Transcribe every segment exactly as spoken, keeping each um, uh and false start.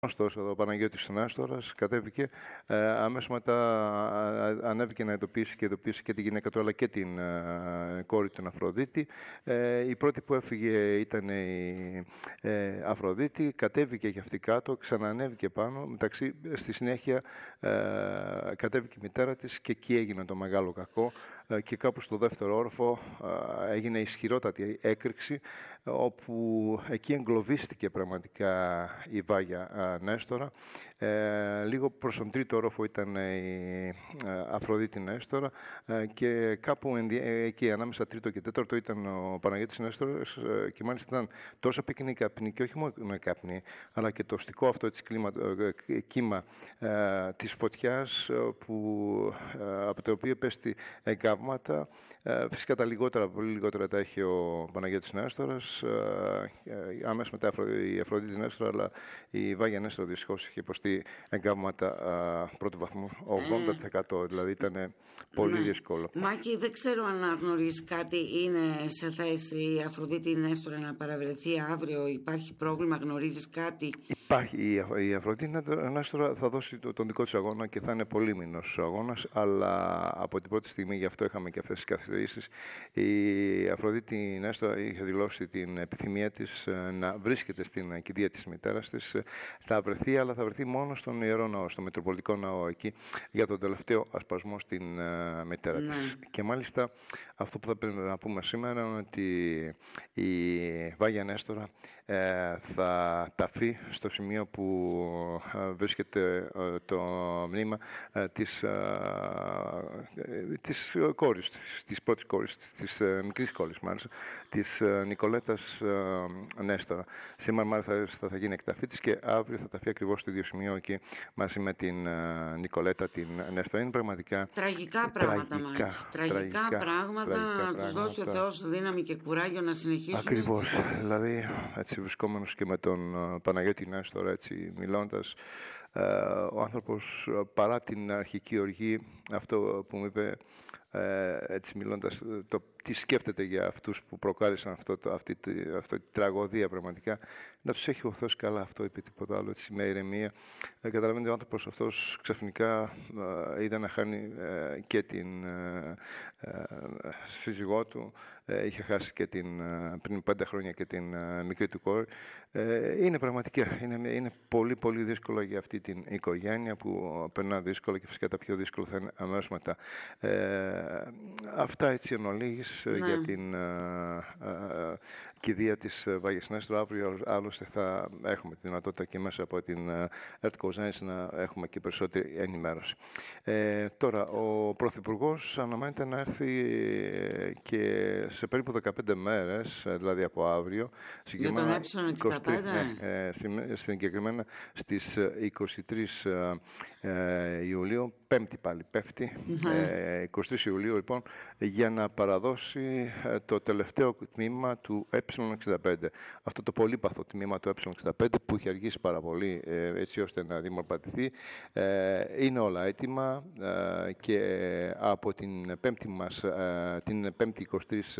Ωστόσο, ο Παναγιώτης Νέστορας κατέβηκε, ε, αμέσως μετά ε, ανέβηκε να ειδοποιήσει και ειδοποιήσει και τη γυναίκα του αλλά και την ε, κόρη του Αφροδίτη. Ε, η πρώτη που έφυγε ήταν η ε, Αφροδίτη, κατέβηκε και αυτή κάτω, ξαναανέβηκε πάνω, μεταξύ, στη συνέχεια ε, κατέβηκε η μητέρα της και εκεί έγινε το μεγάλο κακό. Και κάπου στο δεύτερο όροφο έγινε ισχυρότατη έκρηξη, όπου εκεί εγκλωβίστηκε πραγματικά η Βάγια Νέστορα. Ε, λίγο προς τον τρίτο όροφο ήταν η Αφροδίτη Νέστορα και κάπου εκεί ανάμεσα τρίτο και τέταρτο ήταν ο Παναγιώτης Νέστορας και μάλιστα ήταν τόσο πυκνή καπνή και όχι μόνο καπνή, αλλά και το οστικό αυτό της κλίμα, κύμα ε, της φωτιάς που, από το οποίο πέστη εγκάβματα. Φυσικά τα λιγότερα, πολύ λιγότερα τα έχει ο Παναγιώτης Νέστορας, αμέσως μετά η Αφροδίτη Νέστορα, αλλά η Βάγια Νέστορα δυστυχώς είχε υποστεί εγκάβματα πρώτου βαθμού, ογδόντα τοις εκατό, δηλαδή ήταν πολύ ναι. δύσκολο. Μάκη, δεν ξέρω αν γνωρίζει κάτι, είναι σε θέση η Αφροδίτη Νέστορα να παραβρεθεί αύριο, υπάρχει πρόβλημα, γνωρίζεις κάτι? Υπάρχει, η Αφροδίτη Νέστορα θα δώσει τον δικό της αγώνα και θα είναι πολύμηνος αγώνας, αλλά από την πρώτη στιγμή, γι' αυτό είχαμε και αυτές τις καθυστερήσεις, η Αφροδίτη Νέστορα είχε δηλώσει την επιθυμία της να βρίσκεται στην κηδεία της μητέρας της. Θα βρεθεί, αλλά θα βρεθεί μόνο στον Ιερό Ναό, στο Μητροπολιτικό Ναό εκεί, για τον τελευταίο ασπασμό στην μητέρα ναι. της. Και μάλιστα αυτό που θα πρέπει να πούμε σήμερα είναι ότι η Βάγια Νέστορα ε, θα ταφεί στο σημείο που ε, βρίσκεται ε, το μνήμα ε, της, ε, της κόρης, της, της πρώτης κόρης, της ε, μικρής κόρης μάλιστα, της ε, Νικολέτας ε, Νέστορα. Σήμερα μάλιστα θα, θα γίνει εκταφή της και αύριο θα ταφεί ακριβώς στο ίδιο σημείο εκεί μαζί με την ε, Νικολέτα την Νέστορα. Είναι πραγματικά τραγικά πράγματα, τραγικά, Μάκη. Τραγικά, τραγικά πράγματα, τραγικά να τους δώσει ο Θεός δύναμη και κουράγιο να συνεχίσουν. Ακριβώς. Δηλαδή, έτσι βρισκόμενος και με τον Παναγιώτη Νέστορα, έτσι μιλώντας, ε, ο άνθρωπος παρά την αρχική οργή, αυτό που μου είπε, ε, έτσι μιλώντας, το τι σκέφτεται για αυτούς που προκάλεσαν αυτό, το, αυτή, αυτή τη τραγωδία πραγματικά, να τους έχει ο Θεός καλά, αυτό είπε, τίποτα άλλο, έτσι με ηρεμία. Ε, καταλαβαίνετε, ο άνθρωπος αυτός ξαφνικά ε, είδε να χάνει ε, και την ε, ε, σύζυγό του, ε, είχε χάσει και την, ε, πριν πέντε χρόνια και την ε, μικρή του κόρη. Ε, είναι πραγματικά, είναι, είναι πολύ πολύ δύσκολο για αυτή την οικογένεια που περνά δύσκολα και φυσικά τα πιο δύσκολα θα είναι αμέσως μετά. Ε, αυτά έτσι εν ολίγης ναι. για την ε, ε, κηδεία της Βάγιας Νέστορα. Αύριο άλλωστε θα έχουμε τη δυνατότητα και μέσα από την ΕΡΤ Κοζάνης να έχουμε και περισσότερη ενημέρωση. Ε, τώρα, ο Πρωθυπουργός αναμένεται να έρθει και σε περίπου δεκαπέντε μέρες, δηλαδή από αύριο. Για τον Ε εξήντα πέντε? Ναι, ε, συγκεκριμένα στις είκοσι τρεις ε, Ιουλίου, Πέμπτη πάλι πέφτει, ε, είκοσι τρεις Ιουλίου λοιπόν, για να παραδώσει ε, το τελευταίο τμήμα του Ε εξήντα πέντε. Αυτό το πολύπαθο τμήμα του Ε εξήντα πέντε που είχε αργήσει πάρα πολύ ε, έτσι ώστε να δημοπρατηθεί. Ε, είναι όλα έτοιμα ε, και από την πέμπτη, μας, ε, την πέμπτη είκοσι τρεις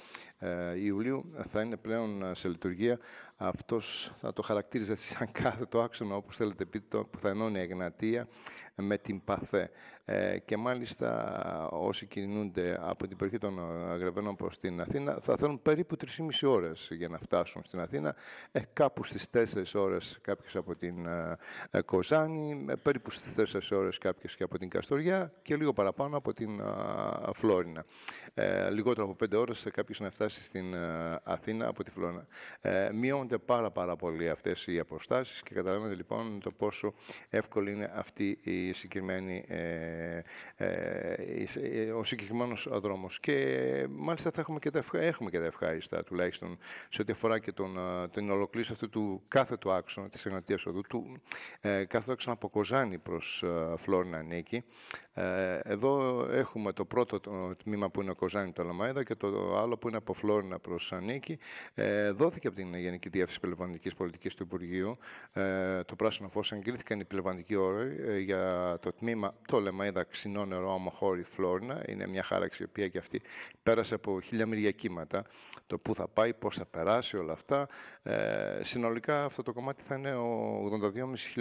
Ιουλίου θα είναι πλέον σε λειτουργία. Αυτός θα το χαρακτήριζε σαν κάθετο άξονα, όπως θέλετε πείτε, που θα ενώνει η Εγνατία με την Παθέ. Ε, και μάλιστα όσοι κινούνται από την περιοχή των Αγρεβαίνων προς την Αθήνα θα θέλουν περίπου τρεις και μισή ώρες για να φτάσουν στην Αθήνα. Ε, κάπου στις τέσσερις ώρες κάποιες από την ε, Κοζάνη, περίπου στις τέσσερις ώρες κάποιες και από την Καστοριά και λίγο παραπάνω από την ε, Φλόρινα. Ε, λιγότερο από πέντε ώρες κάποιες να φτάσει στην ε, Αθήνα από τη Φλόρινα. Ε, μειώνονται πάρα πάρα πολύ αυτές οι αποστάσεις και καταλαβαίνετε λοιπόν το πόσο εύκολη είναι αυτή η συγκεκριμένη, ε, ε, ο συγκεκριμένος δρόμος. Και μάλιστα θα έχουμε και τα, ευχα... έχουμε και τα ευχάριστα τουλάχιστον σε ό,τι αφορά και τον, την ολοκλήρωση αυτού του κάθετου άξονα της Εγνατίας Οδού, του ε, κάθετου άξονα από Κοζάνη προς ε, Φλόρινα Νίκη. Ε, εδώ έχουμε το πρώτο το τμήμα που είναι ο Κοζάνη το Λαμαΐδα και το άλλο που είναι από Φλόρινα προς Νίκη. Ε, δόθηκε από την Γενική Διεύθυνση Περιβαλλοντικής Πολιτικής του Υπουργείου ε, το πράσινο φως, εγκρίθηκαν οι πλευαντικοί όροι ε, για το τμήμα το Λεμαΐδα Ξινό Νερό Αμοχώρη Φλόρινα. Είναι μια χάραξη η οποία και αυτή πέρασε από χίλια μύρια κύματα. Το πού θα πάει, πώς θα περάσει όλα αυτά. Ε, συνολικά αυτό το κομμάτι θα είναι ο ογδόντα δύο κόμμα πέντε